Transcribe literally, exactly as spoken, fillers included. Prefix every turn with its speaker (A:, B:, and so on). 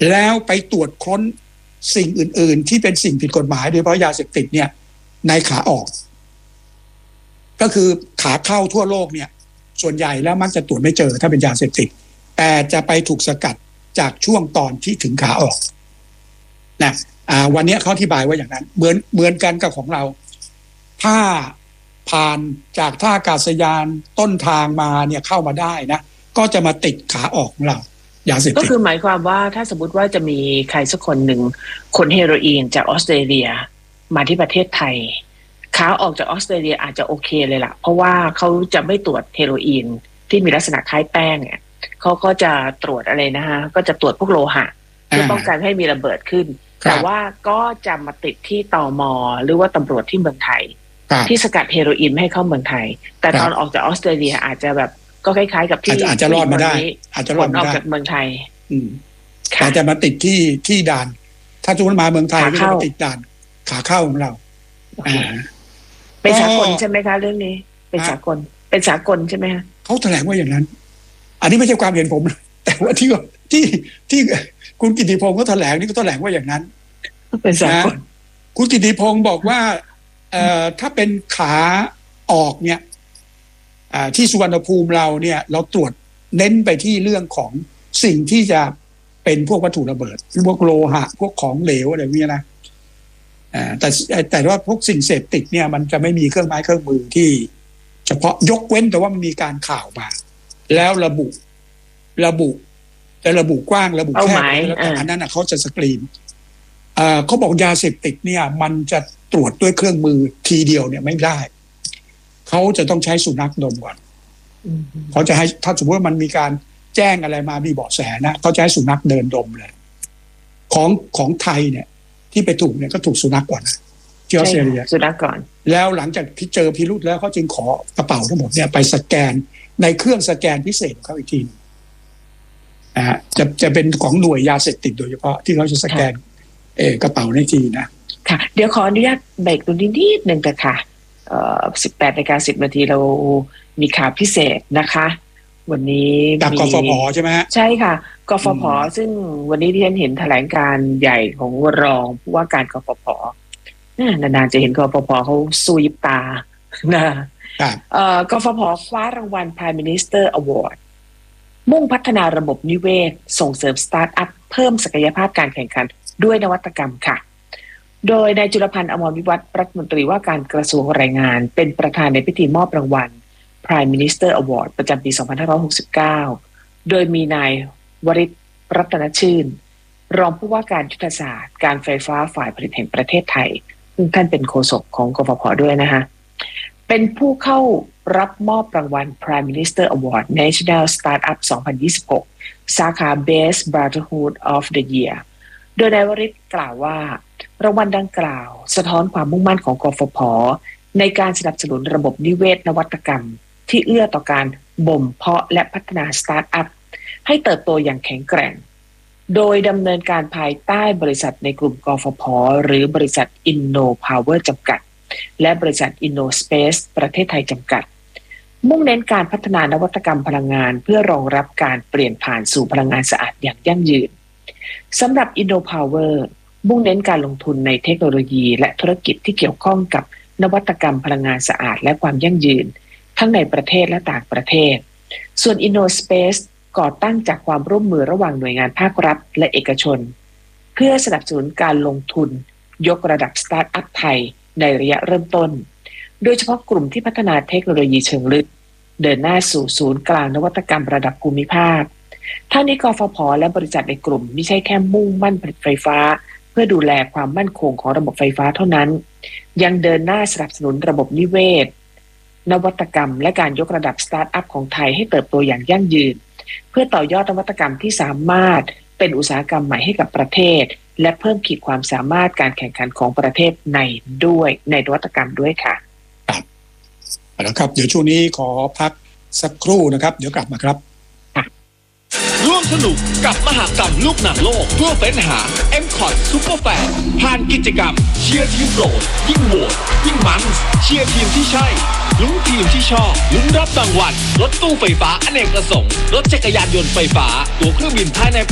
A: แล้วไปตรวจค้นสิ่งอื่นๆที่เป็นสิ่งผิดกฎหมายโดยเฉพาะยาเสพติดเนี่ยในขาออกก็คือขาเข้าทั่วโลกเนี่ยส่วนใหญ่แล้วมักจะตรวจไม่เจอถ้าเป็นยาเสพติดแต่จะไปถูกสกัดจากช่วงตอนที่ถึงขาออกนะอ่าวันนี้เขาอธิบายว่าอย่างนั้นเหมือนเหมือนกันกับของเราถ้าผ่านจากท่าอากาศยานต้นทางมาเนี่ยเข้ามาได้นะก็จะมาติดขาออกของเรายาเสพติด
B: ก็คือหมายความว่าถ้าสมมติว่าจะมีใครสักคนหนึ่งขนเฮโรอีนจากออสเตรเลียมาที่ประเทศไทยขาออกจากออสเตรเลียอาจจะโอเคเลยล่ะเพราะว่าเขาจะไม่ตรวจเฮโรอีนที่มีลักษณะคล้ายแป้งเนี่ยเขาก็จะตรวจอะไรนะฮะก็จะตรวจพวกโลหะเพื่อป้องกันให้มีระเบิดขึ้นแต่ว่าก็จะมาติดที่ตม.หรือว่าตำรวจที่เมืองไทยที่สกัดเฮโรอีนไม่ให้เข้าเมืองไทยแต่ตอนออกจากออสเตรเลียอาจจะแบบก็คล้ายๆกับที่
A: อาจจะรอดมาได้อาจจะรอดมาได้
B: ออกจากเมืองไทย
A: อาจจะมาติดที่ที่ด่านถ้าจุนมาเมืองไทยก็จะมาติดด่านขาเข้าของเรา
B: เป็นสากลใช่ไหมคะเรื่องนี้เป็นสากลเป็นสากลใช่ไหมคะ
A: เขาแถลงว่าอย่างนั้นอันนี้ไม่ใช่ความเห็นผมแต่ว่าที่ที่ที่คุณกิติพงศ์เขาแถลงนี่ก็แถลงว่าอย่างนั้น
B: เป็นสากล
A: คุณกิติพงศ์บอกว่าเอ่อถ้าเป็นขาออกเนี่ยที่สุวรรณภูมิเราเนี่ยเราตรวจเน้นไปที่เรื่องของสิ่งที่จะเป็นพวกวัตถุระเบิดพวกโลหะพวกของเหลวอะไรพวกนี้นะแต่แต่ว่าพวกสิ่งเสพติดเนี่ยมันจะไม่มีเครื่องไม้เครื่องมือที่เฉพาะยกเว้นแต่ว่ามันมีการข่าวมาแล้วระบุระบุแต่ระบุกว้างระบุแคบแล้วแต่อันนั้นนะเขาจะสกรีนเขาบอกยาเสพติดเนี่ยมันจะตรวจด้วยเครื่องมือทีเดียวเนี่ยไม่ได้เขาจะต้องใช้สุนัขดมก่อนเขาจะให้ถ้าสมมติว่ามันมีการแจ้งอะไรมามีเบาะแสนะเขาจะให้สุนัขเดินดมเลยของของไทยเนี่ยที่ไปถูกเนี่ยก็ถูกสุนัขก่อนที่ออสเตรเลีย
B: สุนัขก่อน
A: แล้วหลังจากที่เจอพิรุธแล้วเขาจึงขอกระเป๋าทั้งหมดเนี่ยไปสแกนในเครื่องสแกนพิเศษของเขาอีกทีนะฮะจะจะเป็นของหน่วยยาเสพติดโดยเฉพาะที่เขาจะสแกนเออกระเป๋าในทีนะ
B: ค่ะเดี๋ยวขออนุญาตเบรกตรงนี้นิดนึงแต่ค่ะเอ่อสิบแปดนาฬิกาสิบนาทีเรามีข่าวพิเศษนะคะวันนี้
A: จากกฟผ.ใช่ไหมฮะ
B: ใช่ค่ะกฟผ.ซึ่งวันนี้ที่ฉันเห็นแถลงการใหญ่ของรองผู้ว่าการกฟผ.นานๆจะเห็นกฟผ.เขาสู้ยิบตานะเอ่อกฟผ.คว้ารางวัล Prime Minister Award มุ่งพัฒนาระบบนิเวศส่งเสริมสตาร์ทอัพเพิ่มศักยภาพการแข่งขันด้วยนวัตกรรมค่ะโดยนายจุลพันธ์อมรวิวัฒน์รัฐมนตรีว่าการกระทรวงแรงงานเป็นประธานในพิธีมอบรางวัล Prime Minister Award ประจำปีสองพันห้าร้อยหกสิบเก้าโดยมีนายวริศรัตนชื่นรองผู้ว่าการยุทธศาสตร์การไฟฟ้าฝ่ายผลิตแห่งประเทศไทยซึ่งท่านเป็นโฆษกของกฟผ.ด้วยนะคะเป็นผู้เข้ารับมอบรางวัล Prime Minister Award National Startup สองพันยี่สิบหกสาขา Best Brotherhood of the Year โดยนายวริศกล่าวว่ารางวัลดังกล่าวสะท้อนความมุ่งมั่นของกฟผ.ในการสนับสนุนระบบนิเวศนวัตกรรมที่เอื้อต่อการบ่มเพาะและพัฒนาสตาร์ทอัพให้เติบโตอย่างแข็งแกร่งโดยดำเนินการภายใต้บริษัทในกลุ่มกฟผ.หรือบริษัท Inno Power จำกัดและบริษัท Inno Space ประเทศไทยจำกัดมุ่งเน้นการพัฒนานวัตกรรมพลังงานเพื่อรองรับการเปลี่ยนผ่านสู่พลังงานสะอาดอย่างยั่งยืนสำหรับ Inno Powerมุ่งเน้นการลงทุนในเทคโนโลยีและธุรกิจที่เกี่ยวข้องกับนวัตกรรมพลังงานสะอาดและความยั่งยืนทั้งในประเทศและต่างประเทศส่วน InnoSpace ก่อตั้งจากความร่วมมือระหว่างหน่วยงานภาครัฐและเอกชนเพื่อสนับสนุนการลงทุนยกระดับสตาร์ทอัพไทยในระยะเริ่มต้นโดยเฉพาะกลุ่มที่พัฒนาเทคโนโลยีเชิงลึกเดินหน้าสู่ศูนย์กลางนวัตกรรมระดับภูมิภาคทั้งนี้กฟผ.และบริษัทในกลุ่มไม่ใช่แค่มุ่งมั่นผลิตไฟฟ้าเพื่อดูแลความมั่นคงของระบบไฟฟ้าเท่านั้นยังเดินหน้าสนับสนุนระบบนิเวศนวัตกรรมและการยกระดับสตาร์ทอัพของไทยให้เติบโตอย่างยั่งยืนเพื่อต่อยอดนวัตกรรมที่สามารถเป็นอุตสาหกรรมใหม่ให้กับประเทศและเพิ่มขีดความสามารถการแข่งขันของประเทศในด้วยในนวัตกรรมด้วยค่ะ
A: ครับแล้วครับเดี๋ยวช่วงนี้ขอพักสักครู่นะครับเดี๋ยวกลับมาครับ
C: ร่วมสนุกกับมหกรรมลูกหนังโลกเพื่อเฟ้นหา เอ็ม คอท Super Fan ผ่านกิจกรรมเชียร์ทีมโปรดยิ่งโหวตยิ่งมันเชียร์ทีมที่ใช่ลุ้นทีมที่ชอบลุ้นรับรางวัลรถตู้ไฟฟ้าอเนกประสงค์รถจักรยานยนต์ไฟฟ้าตั๋วเครื่องบินภายใน